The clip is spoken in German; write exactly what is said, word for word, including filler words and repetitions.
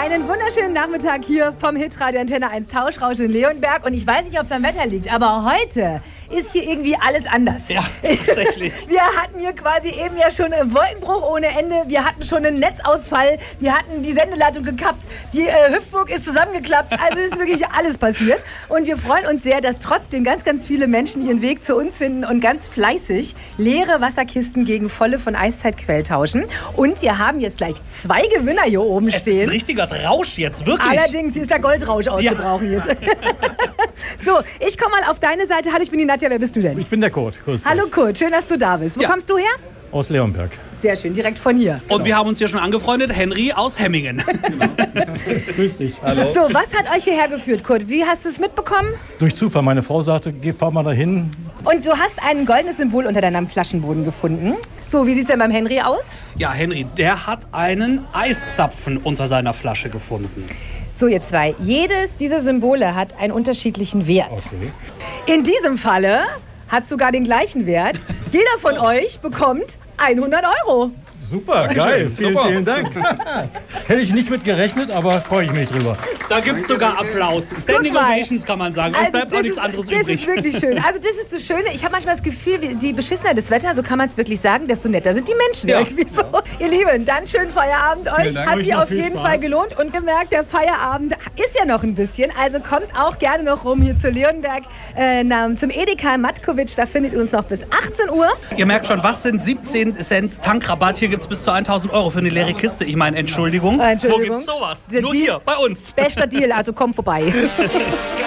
Einen wunderschönen Nachmittag hier vom Hitradio Antenne eins Tauschrausch in Leonberg. Und ich weiß nicht, ob es am Wetter liegt, aber heute ist hier irgendwie alles anders. Ja, tatsächlich. Wir hatten hier quasi eben ja schon einen Wolkenbruch ohne Ende. Wir hatten schon einen Netzausfall. Wir hatten die Sendeleitung gekappt. Die äh, Hüftburg ist zusammengeklappt. Also es ist wirklich alles passiert. Und wir freuen uns sehr, dass trotzdem ganz, ganz viele Menschen ihren Weg zu uns finden und ganz fleißig leere Wasserkisten gegen volle von Eiszeitquell tauschen. Und wir haben jetzt gleich zwei Gewinner hier oben Es stehen. ist ein richtiger Rausch jetzt, wirklich. Allerdings ist der Goldrausch ausgebrochen Ja. jetzt. So, ich komme mal auf deine Seite. Hallo, ich bin die Nadja. Wer bist du denn? Ich bin der Kurt. Grüß dich. Hallo Kurt, schön, dass du da bist. Wo Ja. kommst du her? Aus Leonberg. Sehr schön, direkt von hier. Und wir haben uns hier schon angefreundet, Henry aus Hemmingen. Grüß dich. Hallo. So, was hat euch hierher geführt, Kurt? Wie hast du es mitbekommen? Durch Zufall. Meine Frau sagte, geh, fahr mal dahin. Und du hast ein goldenes Symbol unter deinem Flaschenboden gefunden. So, wie sieht es denn beim Henry aus? Ja, Henry, der hat einen Eiszapfen unter seiner Flasche gefunden. So, ihr zwei. Jedes dieser Symbole hat einen unterschiedlichen Wert. Okay. In diesem Falle hat sogar den gleichen Wert. Jeder von euch bekommt hundert Euro. Super, geil. Schön, Vielen, super. vielen Dank. Hätte ich nicht mit gerechnet, aber freue ich mich drüber. Da gibt es sogar Applaus. Standing Guck mal. Ovations kann man sagen. Euch bleibt das auch nichts ist, anderes das übrig. ist wirklich schön. Also das ist das Schöne. Ich habe manchmal das Gefühl, wie- die beschissener das Wetter, so kann man es wirklich sagen, desto netter sind die Menschen Ja. irgendwie so. Ihr Lieben, dann schönen Feierabend euch. Dank. Hat Euch sich noch auf viel jeden Spaß. Fall gelohnt. Und gemerkt, der Feierabend ist ja noch ein bisschen. Also kommt auch gerne noch rum hier zu Leonberg, äh, na, zum Edeka Matkowitsch. Da findet ihr uns noch bis achtzehn Uhr. Ihr merkt schon, was sind siebzehn Cent Tankrabatt? Hier gibt es bis zu tausend Euro für eine leere Kiste. Ich meine, Entschuldigung. Äh, Entschuldigung. Wo gibt's sowas? Der Nur Deal- hier, bei uns. Bester Deal, also kommt vorbei.